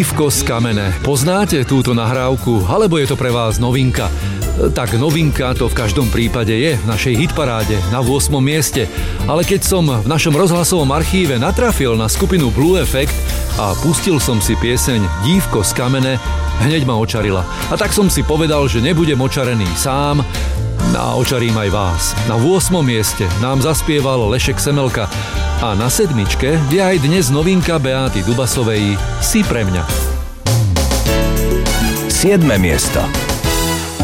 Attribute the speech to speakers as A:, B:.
A: Dívko z kamene. Poznáte túto nahrávku, alebo je to pre vás novinka? Tak novinka to v každom prípade je v našej hitparáde na 8. mieste. Ale keď som v našom rozhlasovom archíve natrafil na skupinu Blue Effect a pustil som si pieseň Dívko z kamene, hneď ma očarila. A tak som si povedal, že nebudem očarený sám, a očarím aj vás. Na 8. mieste nám zaspieval Lešek Semelka a na 7. je aj dnes novinka Beaty Dubasovej Si pre mňa.
B: 7. miesto.